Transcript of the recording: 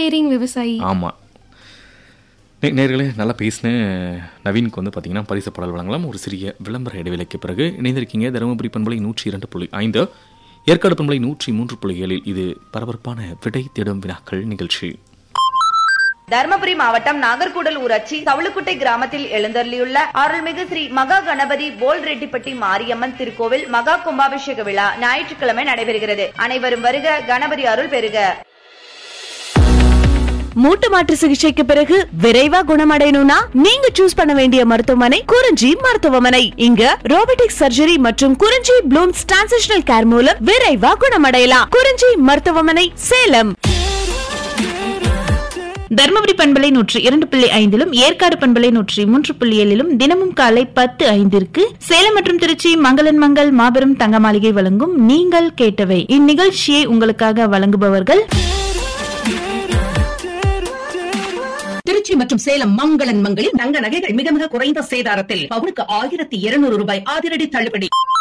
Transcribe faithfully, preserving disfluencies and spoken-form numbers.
Engineering, விவசாயி. ஆமாம். நே நேர்களே நல்லா பேசினேன். நவீனுக்கு வந்து பார்த்தீங்கன்னா பரிசு பாடல் வழங்கலாம். ஒரு சிறிய விளம்பர இடைவேளைக்கு பிறகு இணைந்திருக்கீங்க தருமபுரி பண்பலை நூற்றி இரண்டு புள்ளி ஐந்து, ஏற்காடு பண்பலை நூற்றி மூன்று புள்ளி ஏழில். இது பரபரப்பான விடை தேடும் வினாக்கள் நிகழ்ச்சி. தர்மபுரி மாவட்டம் நாகர்கூடல் ஊராட்சி தவளுக்குட்டை கிராமத்தில் எழுந்தருளியுள்ள அருள்மிகு ஸ்ரீ மகா கணபதி போல் ரெட்டிப்பட்டி மாரியம்மன் திருக்கோவில் மகா கும்பாபிஷேக விழா ஞாயிற்றுக்கிழமை நடைபெறுகிறது. அனைவரும் வருக, கணபதி அருள் பெறுக. மூட்டு மாற்று சிகிச்சைக்கு பிறகு விரைவா குணமடையணும்னா நீங்க சூஸ் பண்ண வேண்டிய மருத்துவமனை குறிஞ்சி மருத்துவமனை. இங்க ரோபோட்டிக் சர்ஜரி மற்றும் குறிஞ்சி ப்ளூம்ஸ் டிரான்சிஷனல் கேர் மூலம் விரைவா குணமடையலாம். குறிஞ்சி மருத்துவமனை, சேலம். தர்மபுரி பண்பலை நூற்றி இரண்டு புள்ளி ஐந்திலும் ஏற்காடு பண்பலை நூற்றி மூன்று புள்ளி ஏழிலும் தினமும் காலை பத்து ஐந்திற்கு சேலம் மற்றும் திருச்சி மங்களன் மங்கள் மாபெரும் தங்க மாளிகை வழங்கும் நீங்கள் கேட்டவை. இந்நிகழ்ச்சியை உங்களுக்காக வழங்குபவர்கள் திருச்சி மற்றும் சேலம் மங்களன் மங்களில் தங்க நகைகள் மிக மிக குறைந்த சேதாரத்தில் பவுனுக்கு ஆயிரத்தி இருநூறு ரூபாய் அதிரடி தள்ளுபடி.